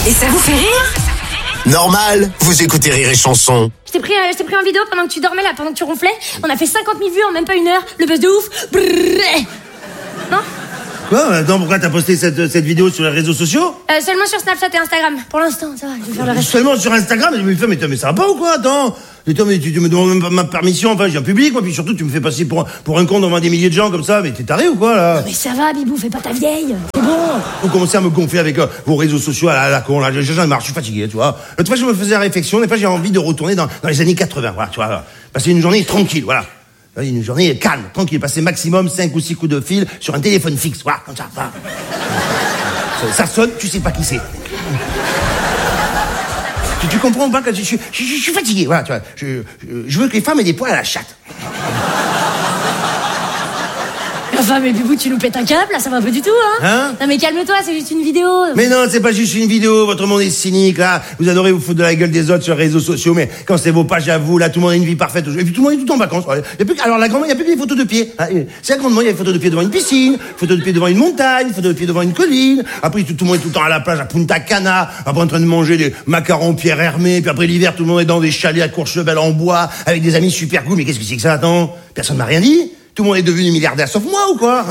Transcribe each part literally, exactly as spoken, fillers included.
Et ça vous fait rire ? Normal, vous écoutez Rire et Chanson. Je t'ai pris, euh, je t'ai pris en vidéo pendant que tu dormais là, pendant que tu ronflais. On a fait cinquante mille vues en même pas une heure. Le buzz de ouf. Brrr. Non ? Quoi ? Attends, pourquoi t'as posté cette, cette vidéo sur les réseaux sociaux ? euh, Seulement sur Snapchat et Instagram. Pour l'instant, ça va, je vais faire le reste. Seulement sur Instagram ? Mais, mais, mais ça va pas ou quoi ? Attends, Attends mais tu, tu me demandes même pas ma permission, enfin j'ai un public, moi, puis surtout tu me fais passer pour, pour un con devant des milliers de gens comme ça, mais t'es taré ou quoi là ? Non mais ça va, Bibou, fais pas ta vieille. C'est bon. Vous commencez à me gonfler avec euh, vos réseaux sociaux à la, à la con, là, j'en ai marre, je suis fatigué, tu vois. L'autre fois je me faisais la réflexion, des fois j'ai envie de retourner dans, dans les années quatre-vingts, voilà, tu vois, voilà. Passer une journée tranquille, voilà. Une journée calme, tranquille, passer maximum cinq ou six coups de fil sur un téléphone fixe, voilà, comme ça, voilà. Ça, ça sonne, tu sais pas qui c'est. Tu, tu comprends pas que je, je, je, je suis fatigué, voilà, tu vois. Je, je, je veux que les femmes aient des poils à la chatte. Enfin, mais Bibou, tu nous pètes un câble, là, ça va pas du tout, hein, hein Non mais calme-toi, c'est juste une vidéo. Mais non, c'est pas juste une vidéo, votre monde est cynique, là. Vous adorez vous foutre de la gueule des autres sur les réseaux sociaux, mais quand c'est vos pages à vous, là, tout le monde a une vie parfaite. Et puis tout le monde est tout en vacances. Il y a plus que, alors la grande, il y a plus que des photos de pieds. C'est la grande, il y a des photos de pieds devant une piscine, photos de pieds devant une montagne, photos de pieds devant une colline. Après, tout, tout le monde est tout le temps à la plage à Punta Cana, après en train de manger des macarons Pierre Hermé, puis après l'hiver, tout le monde est dans des chalets à Courchevel en bois, avec des amis super cool. Mais qu'est-ce que c'est que ça, attends? Personne m'a rien dit? Tout le monde est devenu milliardaire sauf moi ou quoi?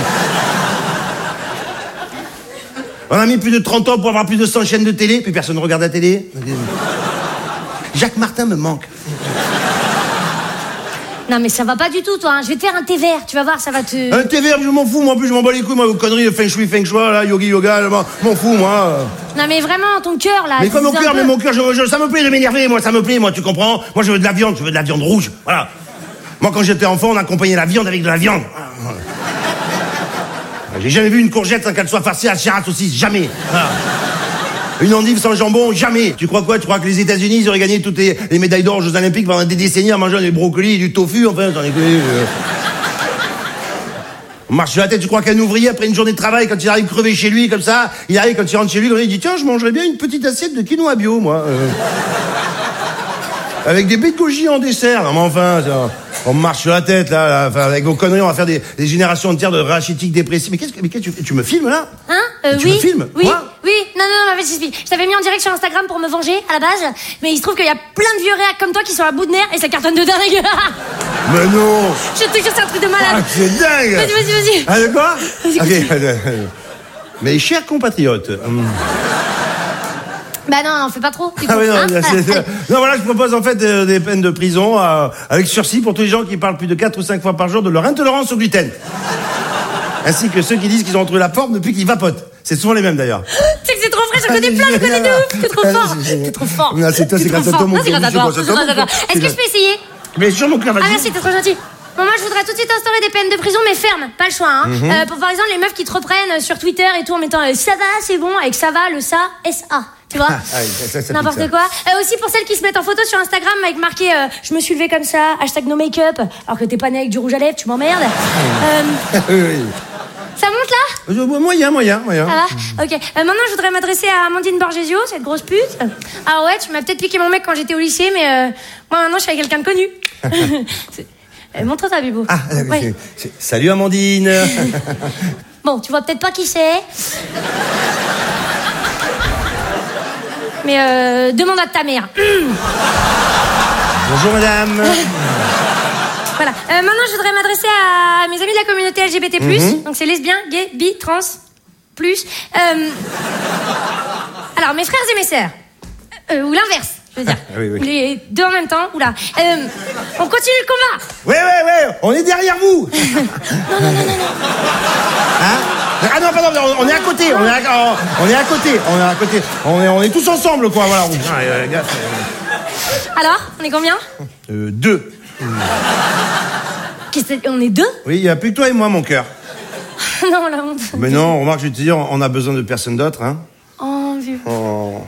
On a mis plus de trente ans pour avoir plus de cent chaînes de télé, puis personne ne regarde la télé. Jacques Martin me manque. Non mais ça va pas du tout, toi, hein. Je vais te faire un thé vert, tu vas voir, ça va te... Un thé vert, je m'en fous, moi en plus je m'en bats les couilles, moi, vos conneries, le feng shui, feng shui, là, yogi, yoga, je m'en fous, moi. Non mais vraiment, ton cœur, là... Mais quoi mon cœur, mais mon cœur, je, je, ça me plaît de m'énerver, moi, ça me plaît, moi, tu comprends? Moi je veux de la viande, je veux de la viande rouge, voilà. Moi, quand j'étais enfant, on accompagnait la viande avec de la viande. J'ai jamais vu une courgette sans qu'elle soit farcie à chair à saucisse, jamais. Voilà. Une endive sans jambon, jamais. Tu crois quoi? Tu crois que les États-Unis ils auraient gagné toutes les, les médailles d'or aux Jeux Olympiques pendant des décennies en mangeant des brocolis et du tofu? Enfin, j'en ai connu. Euh... On marche sur la tête. Tu crois qu'un ouvrier, après une journée de travail, quand il arrive crevé chez lui, comme ça, il arrive, quand il rentre chez lui, il dit tiens, je mangerais bien une petite assiette de quinoa bio, moi. Euh... Avec des baies de goji en dessert. Non, mais enfin, ça, on marche sur la tête, là, là. Enfin, avec vos conneries, on va faire des, des générations entières de rachitiques dépressifs. Mais qu'est-ce que, mais qu'est-ce que tu, tu me filmes, là? Hein? Euh, tu oui. me filmes? Oui. Quoi? Oui. Non, non, non, mais je t'avais mis en direct sur Instagram pour me venger, à la base. Mais il se trouve qu'il y a plein de vieux réacs comme toi qui sont à bout de nerfs et ça cartonne de dingue. Mais non! Je te jure, c'est un truc de malade. Ah, c'est dingue! Vas-y, vas-y, vas-y. Ah, de quoi? Vas-y, okay. Mes chers compatriotes. Hum. Bah non, non, fais pas trop. Ah oui, non, hein c'est, c'est... non, voilà, je propose en fait euh, des peines de prison euh, avec sursis pour tous les gens qui parlent plus de quatre ou cinq fois par jour de leur intolérance au gluten. Ainsi que ceux qui disent qu'ils ont retrouvé la forme depuis qu'ils vapotent. C'est souvent les mêmes d'ailleurs. Tu sais que c'est trop vrai, j'en connais plein, je connais de ouf. T'es trop fort. T'es trop fort. Non, c'est toi, c'est grâce à toi, mon c'est grâce à toi. Est-ce que je peux essayer? Mais sur mon cœur, vas-y. Ah merci, t'es trop gentil. Bon, moi je voudrais tout de suite instaurer des peines de prison mais fermes, pas le choix hein. Mm-hmm. euh, pour par exemple les meufs qui te reprennent sur Twitter et tout en mettant euh, ça va c'est bon avec ça va le ça S A, tu vois. Ah, ça, ça n'importe quoi. Euh, aussi pour celles qui se mettent en photo sur Instagram avec marqué euh, je me suis levé comme ça, hashtag no make-up, alors que t'es pas né avec du rouge à lèvres, tu m'emmerdes. euh, oui. Ça monte là? Moyen, moyen, moyen. Ça va? Ok. Euh, maintenant, je voudrais m'adresser à Amandine Borgesio, cette grosse pute. Ah ouais, tu m'as peut-être piqué mon mec quand j'étais au lycée, mais euh, moi maintenant, je suis avec quelqu'un de connu. euh, montre ta Bibou. Ah, ouais. c'est, c'est... Salut Amandine. Bon, tu vois peut-être pas qui c'est. Mais euh, demande à ta mère. Bonjour madame. Voilà. Euh, maintenant, je voudrais m'adresser à mes amis de la communauté L G B T plus. Mm-hmm. Donc, c'est lesbien, gay, bi, trans, plus. Euh... Alors, mes frères et mes sœurs. Euh, ou l'inverse, je veux dire. oui, oui. Les deux en même temps. Oula. Euh, on continue le combat. Ouais, ouais, ouais. On est derrière vous. non, non, non, non, non. Hein? Ah non, pardon, on est à côté. On est à, on est à côté. On est à côté. On est, on est tous ensemble, quoi. Voilà. Alors, on est combien? Euh, deux. Qu'est-ce que... On est deux? Oui, il n'y a plus que toi et moi, mon cœur. Non, la honte. Mais non, remarque, je vais te dire, on a besoin de personne d'autre, hein. Oh, vieux. Oh.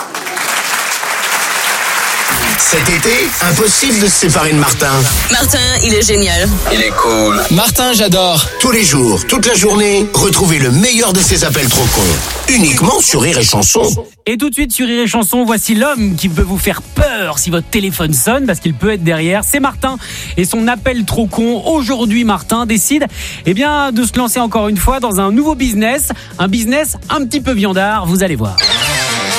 Cet été, impossible de se séparer de Martin. Martin, il est génial. Il est cool. Martin, j'adore. Tous les jours, toute la journée, retrouvez le meilleur de ses appels trop cons. Uniquement sur Rire et Chanson. Et tout de suite sur Rire et Chanson, voici l'homme qui peut vous faire peur si votre téléphone sonne, parce qu'il peut être derrière. C'est Martin et son appel trop con. Aujourd'hui, Martin décide eh bien, de se lancer encore une fois dans un nouveau business. Un business un petit peu viandard, vous allez voir.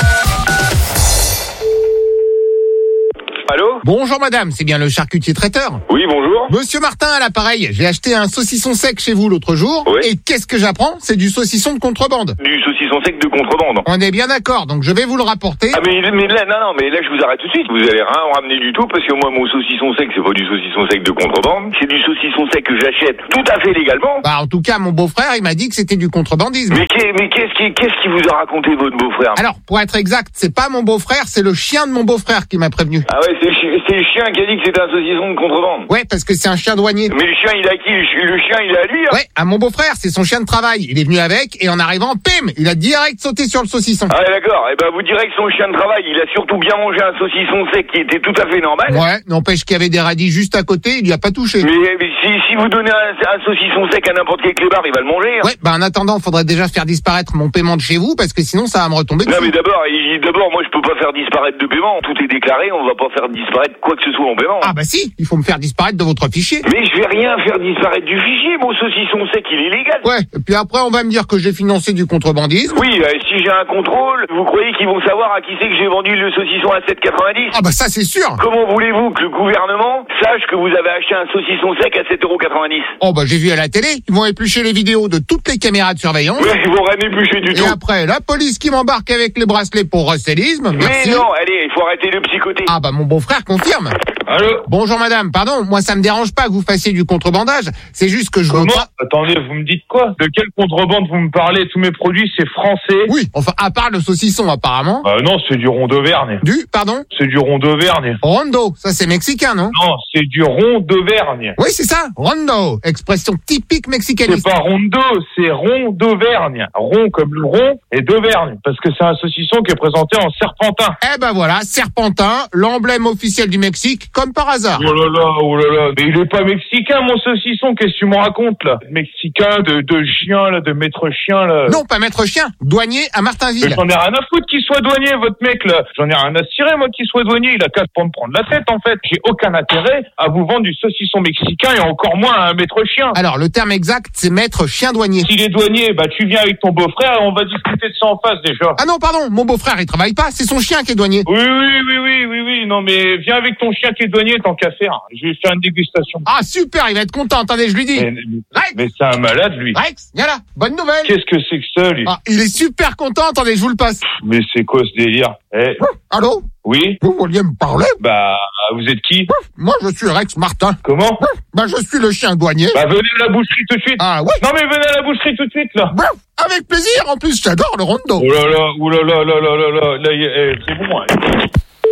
Allô? Bonjour madame, c'est bien le charcutier traiteur? Oui, bonjour. Monsieur Martin à l'appareil, j'ai acheté un saucisson sec chez vous l'autre jour. Oui. Et qu'est-ce que j'apprends? C'est du saucisson de contrebande. Du saucisson sec de contrebande. On est bien d'accord, donc je vais vous le rapporter. Ah mais, mais là, non, non, mais là je vous arrête tout de suite. Vous allez rien en ramener du tout parce que moi mon saucisson sec c'est pas du saucisson sec de contrebande. C'est du saucisson sec que j'achète tout à fait légalement. Bah en tout cas, mon beau-frère, il m'a dit que c'était du contrebandisme. Mais, qu'est- mais qu'est-ce qui, qu'est-ce qui vous a raconté votre beau-frère? Alors, pour être exact, c'est pas mon beau-frère, c'est le chien de mon beau-frère qui m'a prévenu. Ah ouais, c'est le, chi- c'est le chien qui a dit que c'était un saucisson de contrebande. Ouais, parce que c'est un chien douanier. Mais le chien il a qui? Le, chi- le chien il a à lui hein? Ouais, à mon beau-frère, c'est son chien de travail. Il est venu avec et en arrivant, pim, il a direct sauté sur le saucisson. Ah ouais, d'accord. Eh ben vous direz que son chien de travail il a surtout bien mangé un saucisson sec qui était tout à fait normal. Ouais, n'empêche qu'il y avait des radis juste à côté, il y a pas touché. Mais, mais si, si vous donnez un, un saucisson sec à n'importe quel clébard, il va le manger. Hein. Ouais, bah en attendant, faudrait déjà faire disparaître mon paiement de chez vous parce que sinon ça va me retomber dessus. Non mais d'abord, il- d'abord moi je peux pas faire disparaître de paiement. Tout est déclaré, on va pas faire disparaître quoi que ce soit en paiement. Ah bah si, il faut me faire disparaître de votre fichier. Mais je vais rien faire disparaître du fichier, mon saucisson sec il est légal. Ouais, et puis après on va me dire que j'ai financé du contrebandisme. Oui, euh, si j'ai un contrôle, vous croyez qu'ils vont savoir à qui c'est que j'ai vendu le saucisson à sept quatre-vingt-dix? Ah bah ça c'est sûr. Comment voulez-vous que le gouvernement sache que vous avez acheté un saucisson sec à sept euros quatre-vingt-dix? Oh bah j'ai vu à la télé, ils vont éplucher les vidéos de toutes les caméras de surveillance. Mais ils vont rien éplucher du Et tout. après, la police qui m'embarque avec les bracelets pour recélisme. Merci. Mais non, allez, il faut arrêter de psychoter. Ah bah mon beau-frère confirme. Allô? Bonjour madame, pardon, moi ça me dérange pas que vous fassiez du contrebandage, c'est juste que je veux Comment? pas... Attendez, vous me dites quoi? De quelle contrebande vous me parlez? Tous mes produits, c'est français. Oui, enfin à part le saucisson apparemment. Euh, non, c'est du rond d'Auvergne. Du, pardon? C'est du rond d'Auvergne. Rondo, ça c'est mexicain, non? Non, c'est du rond d'Auvergne. Oui, c'est ça, rondo, expression typique C'est mexicaniste. pas rondo, c'est rond d'Auvergne. Rond comme le rond et d'Auvergne. Parce que c'est un saucisson qui est présenté en serpentin. Eh ben voilà, serpentin, l'emblème officiel du Mexique, comme par hasard. Oh là là, oh là là. Mais il est pas mexicain, mon saucisson. Qu'est-ce que tu me racontes, là? Mexicain, de, de chien, là, de maître chien, là. Non, pas maître chien, douanier à Mais Martinville. j'en ai rien à foutre qu'il soit douanier, votre mec, là. J'en ai rien à cirer, moi, qu'il soit douanier. Il a qu'à pas me prendre la tête, en fait. J'ai aucun intérêt à vous vendre du saucisson mexicain et encore moins à un maître chien. Alors, le terme exact, c'est maître chien douanier. S'il est douanier, bah, tu viens avec ton beau-frère et on va discuter de ça en face, déjà. Ah non, pardon, mon beau-frère, il travaille pas, c'est son chien qui est douanier. Oui, oui, oui, oui, oui, oui. Non, mais viens avec ton chien qui est douanier, tant qu'à faire. Je vais faire une dégustation. Ah super, il va être content, attendez, je lui dis. Mais, Rex, mais c'est un malade, lui. Rex, viens là, bonne nouvelle. Qu'est-ce que c'est que ça, lui? Ah, il est super content, attendez, je vous le passe. Mais c'est quoi ce délire? Eh, Allô? oui? Vous vouliez me parler? Bah, vous êtes qui? Moi, je suis Rex Martin. Comment? Bah, je suis le chien douanier. Bah, venez à la boucherie tout de suite. Ah ouais? Non, mais venez à la boucherie tout de suite, là. Bah, avec plaisir, en plus, j'adore le rondo. Oh là là, oh là là là là là là, là, y a- eh, c'est bon, hein.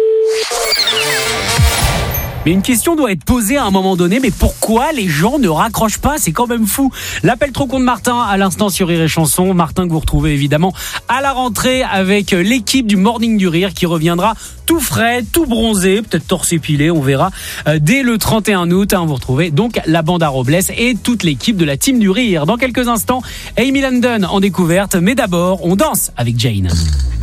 Mais une question doit être posée à un moment donné, mais pourquoi les gens ne raccrochent pas? C'est quand même fou. L'appel trop con de Martin à l'instant sur Rire et Chanson. Martin que vous retrouvez évidemment à la rentrée avec l'équipe du Morning du Rire qui reviendra tout frais, tout bronzé, peut-être torse épilé, on verra, euh, dès le trente et un août. Hein, vous retrouvez donc la bande à Robles et toute l'équipe de la Team du Rire. Dans quelques instants, Amy London en découverte, mais d'abord, on danse avec Jane.